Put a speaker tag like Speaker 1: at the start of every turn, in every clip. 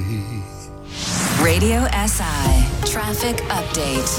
Speaker 1: Radio SI Traffic Update.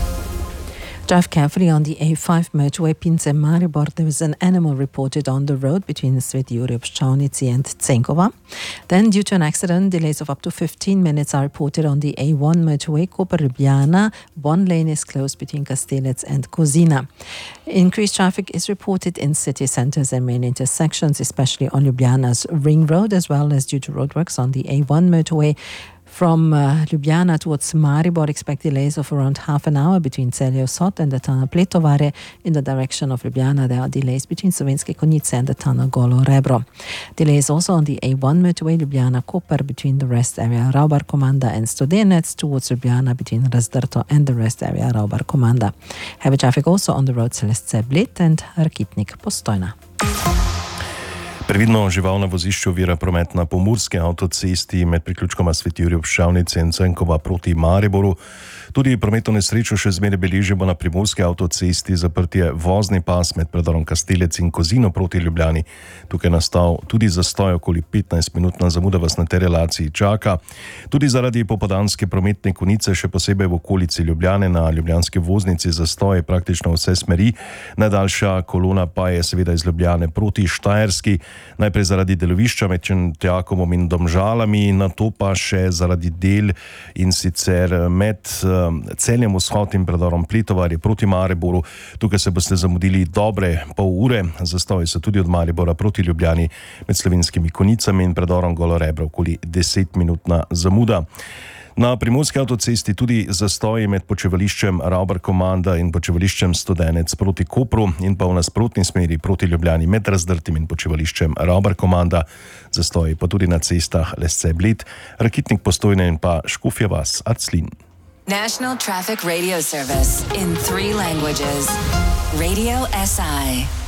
Speaker 2: Drive carefully on the A5 motorway Pince-Maribor. There was an animal reported on the road between Sveti Jurij Obščavnici and Cenkova. Then, due to an accident, delays of up to 15 minutes are reported on the A1 motorway Koper-Ljubljana. One lane is closed between Kastelec and Kozina. Increased traffic is reported in city centres and main intersections, especially on Ljubljana's Ring Road, as well as due to roadworks on the A1 motorway. From Ljubljana towards Maribor, expect delays of around half an hour between Celje Sot and the tunnel Pletovare. In the direction of Ljubljana, there are delays between Slovenske Konjice and the tunnel Golo Rebro. Delays also on the A1 motorway Ljubljana-Koper between the rest area Raubar Komanda and Studenec, towards Ljubljana between Razdrto and the rest area Raubar Komanda. Heavy traffic also on the road Celestce-Bled and Rakitnik-Postojna.
Speaker 3: Previdno žival na vozišču ovira promet na pomurski avtocesti med priključkoma Sveti Jurij Obščavnice in Cenkova proti Mariboru. Tudi prometno nesrečo še zmeraj beležimo na primorski avtocesti, zaprt je vozni pas med predorom Kastelec in Kozino proti Ljubljani. Tukaj je nastal tudi zastoj, okoli 15-minutna zamuda vas na tej relaciji čaka. Tudi zaradi popoldanske prometne konice, še posebej v okolici Ljubljane, na ljubljanski voznici zastoj praktično vse smeri. Najdaljša kolona pa je seveda iz Ljubljane proti Štajerski, najprej zaradi delovišča med Šentjakovom in Domžalami, nato pa še zaradi del in sicer med Celjem Vzhod in predorom Pletovarje proti Mariboru. Tukaj se boste zamudili dobre pol ure. Zastoji so tudi od Maribora proti Ljubljani med Slovenskimi Konjicami in predorom Golo Rebro, okoli 10-minutna zamuda. Na primorski avtocesti tudi zastoji med počivališčem Raubar Komanda in počivališčem Studenec proti Kopru in pa v nasprotni smeri proti Ljubljani med Razdrtim in počivališčem Raubar Komanda. Zastoji pa tudi na cestah Lesce-Bled, Rakitnik-Postojna in pa Škofja vas Arclin.
Speaker 1: National Traffic Radio Service in 3 languages. Radio SI.